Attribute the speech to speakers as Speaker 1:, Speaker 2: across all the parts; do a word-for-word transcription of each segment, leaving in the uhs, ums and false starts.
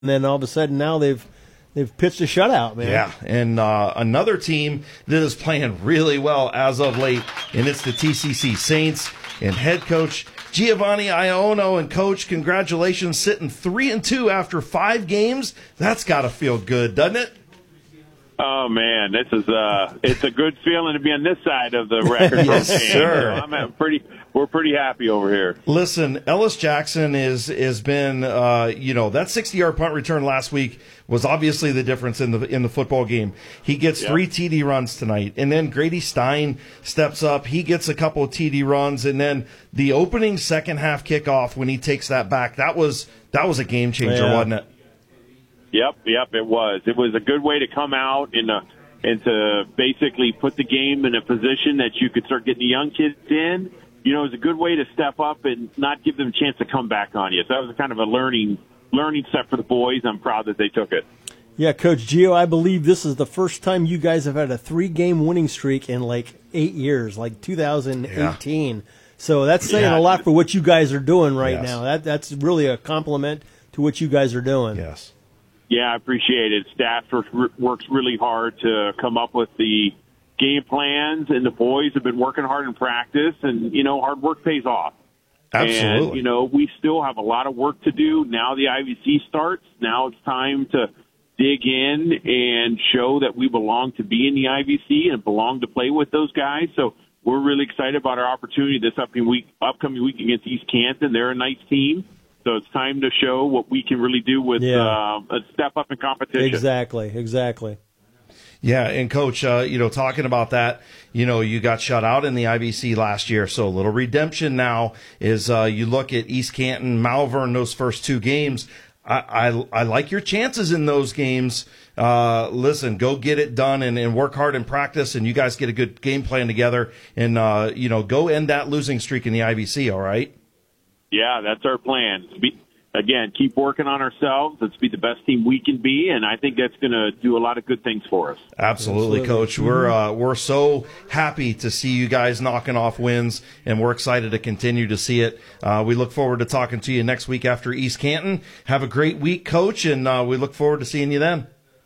Speaker 1: and then all of a sudden now they've they've pitched a shutout, man.
Speaker 2: Yeah, and uh, another team that is playing really well as of late, and it's the T C C Saints and head coach Giovanni Iono. And coach, congratulations, sitting three and two after five games. That's got to feel good, doesn't it?
Speaker 3: Oh man, this is uh it's a good feeling to be on this side of the record.
Speaker 2: Yes,
Speaker 3: game.
Speaker 2: sir.
Speaker 3: So I'm pretty we're pretty happy over here.
Speaker 2: Listen, Ellis Jackson is has been uh you know, that sixty-yard punt return last week was obviously the difference in the in the football game. He gets yep. three T D runs tonight, and then Grady Stein steps up. He gets a couple of T D runs, and then the opening second half kickoff when he takes that back, that was that was a game changer,
Speaker 1: yeah.
Speaker 2: wasn't it?
Speaker 3: Yep, yep, it was. It was a good way to come out and, uh, and to basically put the game in a position that you could start getting the young kids in. You know, it was a good way to step up and not give them a chance to come back on you. So that was kind of a learning learning step for the boys. I'm proud that they took it.
Speaker 1: Yeah, Coach Gio, I believe this is the first time you guys have had a three-game winning streak in like eight years, like two thousand eighteen. Yeah. So that's saying yeah. a lot for what you guys are doing right yes. now. That That's really a compliment to what you guys are doing.
Speaker 2: Yes.
Speaker 3: Yeah, I appreciate it. Staff works really hard to come up with the game plans, and the boys have been working hard in practice, and, you know, hard work pays off.
Speaker 2: Absolutely.
Speaker 3: And, you know, we still have a lot of work to do. Now the I V C starts. Now it's time to dig in and show that we belong to be in the I V C and belong to play with those guys. So we're really excited about our opportunity this upcoming week, upcoming week against East Canton. They're a nice team. So it's time to show what we can really do with
Speaker 1: yeah.
Speaker 3: uh, a step up in competition.
Speaker 1: Exactly, exactly.
Speaker 2: Yeah, and Coach, uh, you know, talking about that, you know, you got shut out in the I B C last year, so a little redemption now is uh, you look at East Canton, Malvern, those first two games. I, I, I like your chances in those games. Uh, listen, go get it done and, and work hard in practice, and you guys get a good game plan together, and, uh, you know, go end that losing streak in the I B C, all right?
Speaker 3: Yeah, that's our plan. Be, again, keep working on ourselves. Let's be the best team we can be, and I think that's going to do a lot of good things for us.
Speaker 2: Absolutely, Absolutely. Coach. Mm-hmm. We're uh, we're so happy to see you guys knocking off wins, and we're excited to continue to see it. Uh, we look forward to talking to you next week after East Canton. Have a great week, Coach, and uh, we look forward to seeing you then.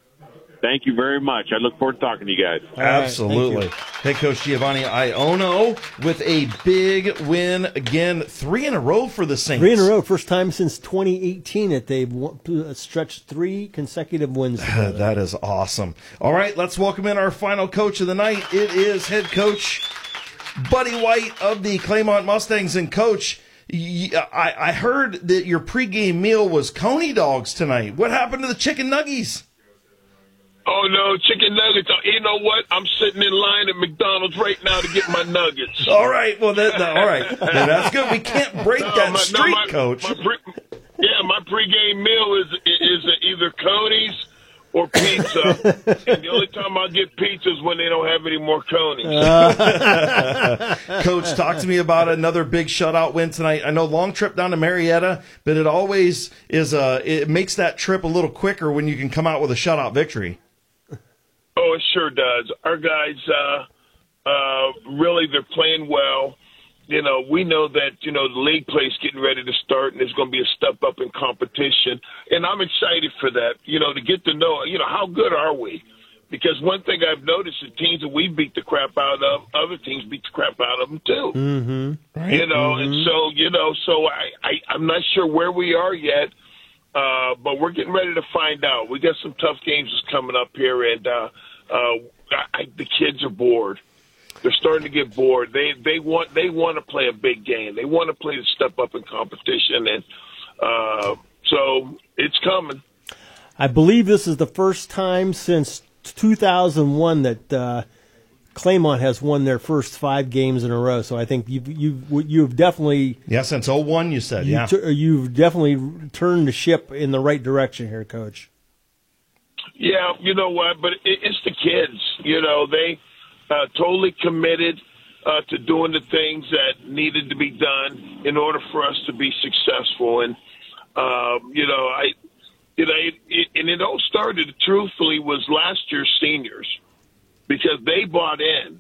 Speaker 3: Thank you very much. I look forward to talking to you guys.
Speaker 2: All Absolutely.
Speaker 1: Right,
Speaker 2: Head Coach Giovanni Iono with a big win again, three in a row for the Saints.
Speaker 1: Three in a row, first time since twenty eighteen that they've stretched three consecutive wins.
Speaker 2: That is awesome. All right, let's welcome in our final coach of the night. It is head coach Buddy White of the Claymont Mustangs. And Coach, I, I heard that your pregame meal was Coney dogs tonight. What happened to the chicken nuggies?
Speaker 4: Oh, no, chicken nuggets. You know what? I'm sitting in line at McDonald's right now to get my nuggets.
Speaker 2: All right. Well, that, that, all right. Then that's good. We can't break no, that
Speaker 4: my,
Speaker 2: streak,
Speaker 4: no, my,
Speaker 2: Coach.
Speaker 4: My pre, yeah, my pregame meal is is either Coney's or pizza. And the only time I get pizza is when they don't have any more Coney's.
Speaker 2: Uh. Coach, talk to me about another big shutout win tonight. I know long trip down to Marietta, but it always is a, it makes that trip a little quicker when you can come out with a shutout victory.
Speaker 4: Oh, it sure does. Our guys, uh, uh, really, they're playing well. You know, we know that, you know, the league play's getting ready to start, and there's going to be a step up in competition. And I'm excited for that, you know, to get to know, you know, how good are we? Because one thing I've noticed, the teams that we beat the crap out of, other teams beat the crap out of them, too.
Speaker 1: Mm-hmm.
Speaker 4: Right. You know, mm-hmm. and so, you know, so I, I, I'm not sure where we are yet. Uh, but we're getting ready to find out. We got some tough games coming up here, and uh, uh, I, the kids are bored. They're starting to get bored. They they want they want to play a big game. They want to play to step up in competition, and uh, so it's coming.
Speaker 1: I believe this is the first time since two thousand one that uh, Claymont has won their first five games in a row. So I think you've you've you've definitely
Speaker 2: yeah since oh one you said
Speaker 1: you
Speaker 2: yeah
Speaker 1: t- you've definitely turned the ship in the right direction here, Coach.
Speaker 4: Yeah, you know what? But it, it's the kids. You know, they uh, totally committed uh, to doing the things that needed to be done in order for us to be successful. And uh, you know, I you know, it, it, and it all started truthfully was last year's seniors. Because they bought in.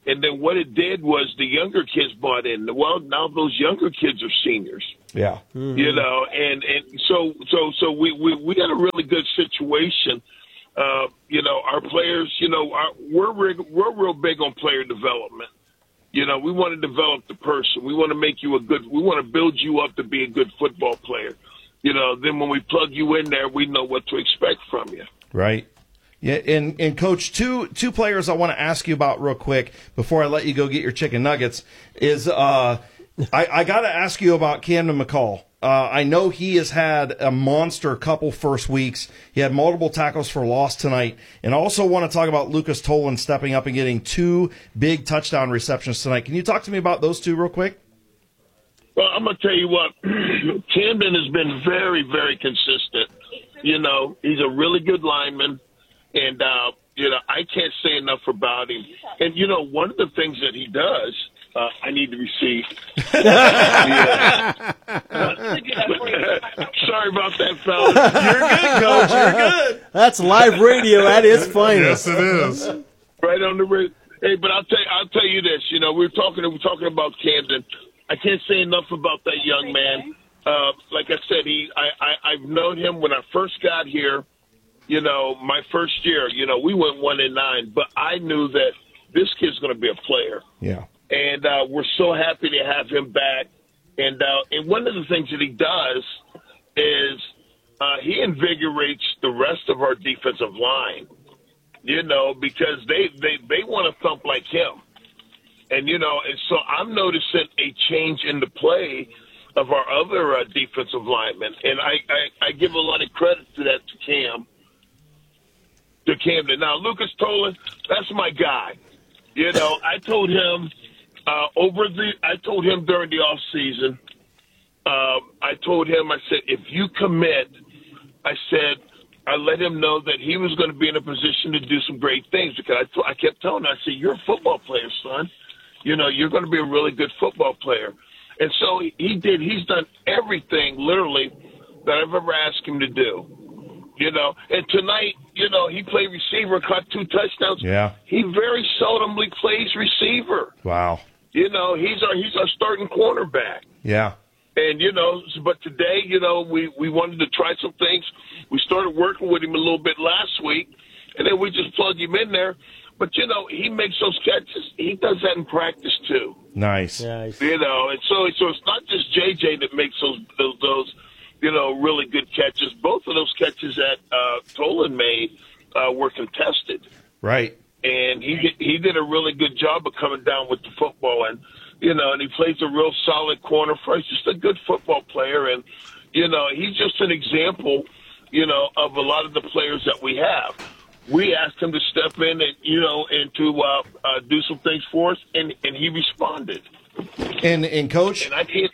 Speaker 4: And then what it did was the younger kids bought in. Well, now those younger kids are seniors.
Speaker 2: Yeah.
Speaker 4: Mm-hmm. You know, and, and so so so we, we, we got a really good situation. Uh, you know, our players, you know, our, we're we're real big on player development. You know, we want to develop the person. We want to make you a good. We want to build you up to be a good football player. You know, then when we plug you in there, we know what to expect from you.
Speaker 2: Right. Yeah, and, and Coach, two two players I want to ask you about real quick before I let you go get your chicken nuggets is uh, I, I got to ask you about Camden McCall. Uh, I know he has had a monster couple first weeks. He had multiple tackles for loss tonight. And I also want to talk about Lucas Tolan stepping up and getting two big touchdown receptions tonight. Can you talk to me about those two real quick?
Speaker 4: Well, I'm going to tell you what, Camden has been very, very consistent. You know, he's a really good lineman. And, uh, you know, I can't say enough about him. And, you know, one of the things that he does, uh, I need the receipt. yeah. uh, sorry about that, fellas.
Speaker 2: You're good, Coach. You're good.
Speaker 1: That's live radio at its finest.
Speaker 5: Yes, it is.
Speaker 4: Right on the radio. Hey, but I'll tell you, I'll tell you this. You know, we're talking, we're talking about Camden. I can't say enough about that young man. Uh, like I said, he, I, I, I've known him when I first got here. You know, my first year, you know, we went one and nine, but I knew that this kid's going to be a player.
Speaker 2: Yeah.
Speaker 4: And uh, we're so happy to have him back. And uh, and one of the things that he does is uh, he invigorates the rest of our defensive line, you know, because they, they, they want to thump like him. And, you know, and so I'm noticing a change in the play of our other uh, defensive linemen. And I, I, I give a lot of credit to that to Cam. To Camden. Now, Lucas Tolan, that's my guy. You know, I told him uh, over the, I told him during the off season, uh, I told him, I said, if you commit, I said, I let him know that he was going to be in a position to do some great things because I, t- I kept telling him, I said, you're a football player, son. You know, you're going to be a really good football player. And so he, he did. He's done everything, literally, that I've ever asked him to do. You know, and tonight, you know, he played receiver, caught two touchdowns.
Speaker 2: Yeah.
Speaker 4: He very seldomly plays receiver.
Speaker 2: Wow.
Speaker 4: You know, he's our he's our starting cornerback.
Speaker 2: Yeah.
Speaker 4: And, you know, but today, you know, we, we wanted to try some things. We started working with him a little bit last week, and then we just plug him in there. But, you know, he makes those catches. He does that in practice, too.
Speaker 2: Nice.
Speaker 1: Nice.
Speaker 4: You know, and so, so it's not just J J that makes those those, those you know, really good catches. Both of those catches that uh, Tolan made uh, were contested.
Speaker 2: Right.
Speaker 4: And he did, he did a really good job of coming down with the football. And, you know, and he plays a real solid corner for us. Just a good football player. And, you know, he's just an example, you know, of a lot of the players that we have. We asked him to step in and, you know, and to uh, uh, do some things for us, and, and he responded.
Speaker 2: And, and Coach,
Speaker 4: and I can't.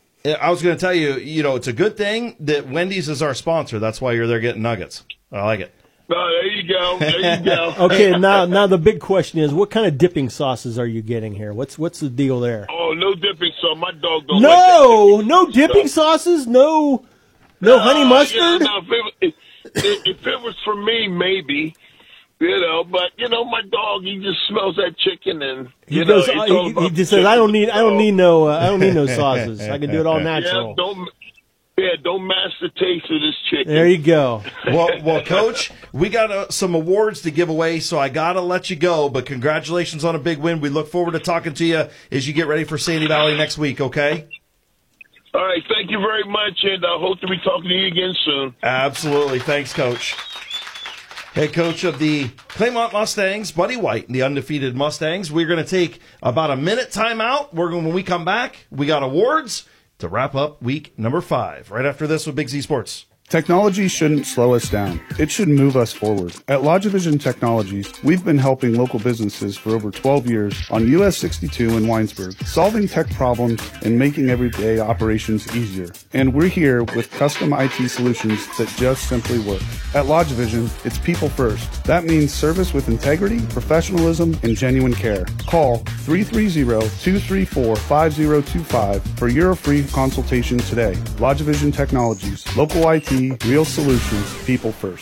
Speaker 2: I was going to tell you, you know, it's a good thing that Wendy's is our sponsor. That's why you're there getting nuggets. I like it.
Speaker 4: Oh, there you go. There you go.
Speaker 1: Okay, now now the big question is, what kind of dipping sauces are you getting here? What's what's the deal there?
Speaker 4: Oh, no dipping sauce. My dog don't
Speaker 1: no,
Speaker 4: like that dipping
Speaker 1: no dipping
Speaker 4: stuff.
Speaker 1: sauces? No no
Speaker 4: uh,
Speaker 1: honey mustard?
Speaker 4: Yeah, no, if, it, if, if it was for me, maybe. You know, but you know, my dog, he just smells that chicken, and you
Speaker 1: he
Speaker 4: know,
Speaker 1: goes,
Speaker 4: it's
Speaker 1: he,
Speaker 4: all
Speaker 1: he
Speaker 4: about
Speaker 1: just
Speaker 4: the
Speaker 1: says, "I don't
Speaker 4: chicken,
Speaker 1: need, I don't
Speaker 4: so.
Speaker 1: need no, uh, I don't need no sauces. I can do it all natural."
Speaker 4: Yeah, don't, yeah, don't mask the taste of this chicken.
Speaker 1: There you go.
Speaker 2: Well, well, Coach, we got uh, some awards to give away, so I got to let you go. But congratulations on a big win. We look forward to talking to you as you get ready for Sandy Valley next week. Okay.
Speaker 4: All right, thank you very much, and I hope to be talking to you again soon.
Speaker 2: Absolutely. Thanks, Coach. Head coach of the Claymont Mustangs, Buddy White, the undefeated Mustangs. We're going to take about a minute timeout. We're going, when we come back, we got awards to wrap up week number five. Right after this with Big Z Sports.
Speaker 6: Technology shouldn't slow us down. It should move us forward. At LodgeVision Technologies, we've been helping local businesses for over twelve years on U S sixty-two in Winesburg, solving tech problems and making everyday operations easier. And we're here with custom I T solutions that just simply work. At LodgeVision, it's people first. That means service with integrity, professionalism, and genuine care. Call three three zero, two three four, five zero two five for your free consultation today. LodgeVision Technologies, local I T, real solutions, people first.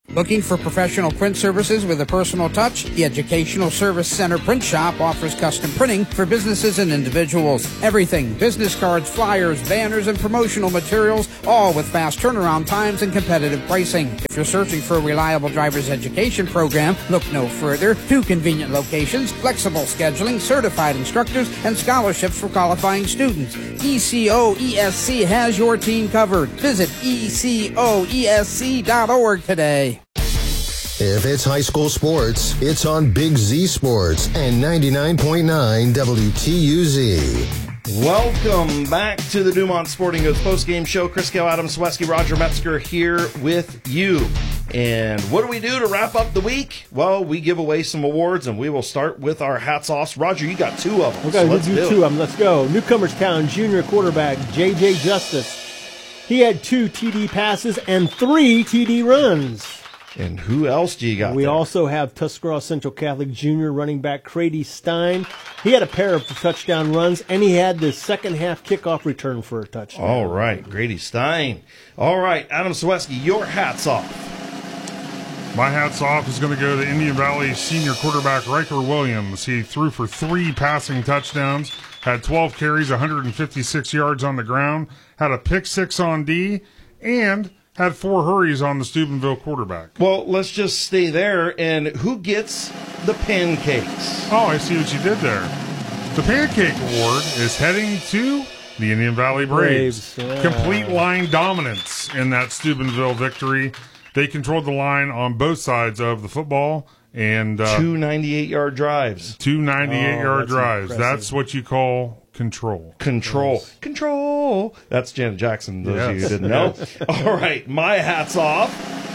Speaker 5: Looking for professional print services with a personal touch? The Educational Service Center Print Shop offers custom printing for businesses and individuals. Everything, business cards, flyers, banners, and promotional materials, all with fast turnaround times and competitive pricing. If you're searching for a reliable driver's education program, look no further. Two convenient locations, flexible scheduling, certified instructors, and scholarships for qualifying students. E C O E S C has your team covered. Visit E C O E S C dot org today.
Speaker 7: If it's high school sports, it's on Big Z Sports and ninety-nine point nine W T U Z.
Speaker 2: Welcome back to the Dumont Sporting Goods postgame show. Chris Gale, Adam Swesky, Roger Metzger here with you. And what do we do to wrap up the week? Well, we give away some awards, and we will start with our hats offs. Roger, you got two of them.
Speaker 1: Okay, so let's do, do two of them. Let's go. Newcomers Town junior quarterback J J Justice. He had two T D passes and three T D runs.
Speaker 2: And who else do you got
Speaker 1: We
Speaker 2: there?
Speaker 1: also have Tuscarawas Central Catholic Junior running back Crady Stein. He had a pair of touchdown runs, and he had the second half kickoff return for a touchdown.
Speaker 2: All right, Grady Stein. All right, Adam Swesky, your hat's off.
Speaker 8: My hat's off is going to go to Indian Valley senior quarterback Riker Williams. He threw for three passing touchdowns, had twelve carries, one hundred fifty-six yards on the ground, had a pick six on D, and had four hurries on the Steubenville quarterback.
Speaker 2: Well, let's just stay there. And who gets the pancakes?
Speaker 8: Oh, I see what you did there. The Pancake Award is heading to the Indian Valley Braves.
Speaker 1: Braves, yeah.
Speaker 8: Complete line dominance in that Steubenville victory. They controlled the line on both sides of the football. And uh,
Speaker 2: Two ninety-eight-yard drives.
Speaker 8: Two ninety-eight-yard
Speaker 1: Oh, that's
Speaker 8: drives.
Speaker 1: impressive.
Speaker 8: That's what you call control.
Speaker 2: Control.
Speaker 1: Yes.
Speaker 2: Control. That's Janet Jackson, those of you
Speaker 8: Yes.
Speaker 2: who didn't know. All right, my hat's off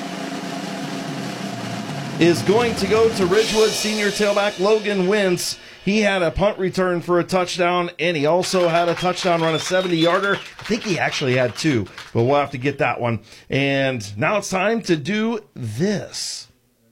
Speaker 2: is going to go to Ridgewood senior tailback Logan Wentz. He had a punt return for a touchdown, and he also had a touchdown run, a seventy-yarder. I think he actually had two, but we'll have to get that one. And now it's time to do this.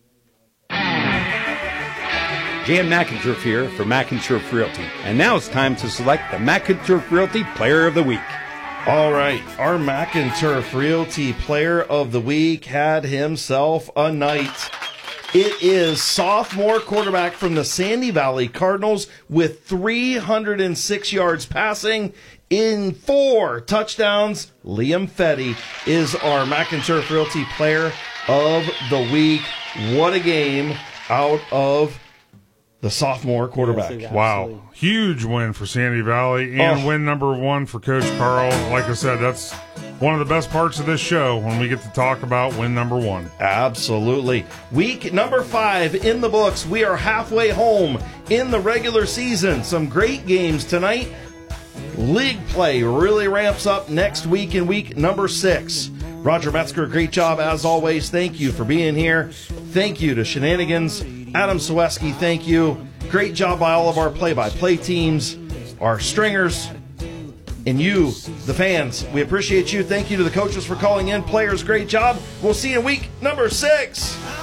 Speaker 9: Jan McInturf here for McInturf Realty. And now it's time to select the McInturf Realty Player of the Week.
Speaker 2: All right, our McInturf Realty Player of the Week had himself a night. It is sophomore quarterback from the Sandy Valley Cardinals with three hundred six yards passing in four touchdowns. Liam Fetty is our McInturf Realty Player of the Week. What a game out of the sophomore quarterback.
Speaker 1: Yes,
Speaker 8: Wow.
Speaker 1: absolutely.
Speaker 8: Huge win for Sandy Valley and
Speaker 2: Oh.
Speaker 8: win number one for Coach Carl. Like I said, that's one of the best parts of this show when we get to talk about win number one.
Speaker 2: Absolutely. Week number five in the books. We are halfway home in the regular season. Some great games tonight. League play really ramps up next week in week number six. Roger Metzger, great job as always. Thank you for being here. Thank you to Shenanigans. Adam Swesky, thank you. Great job by all of our play-by-play teams, our stringers, and you, the fans. We appreciate you. Thank you to the coaches for calling in. Players, great job. We'll see you in week number six.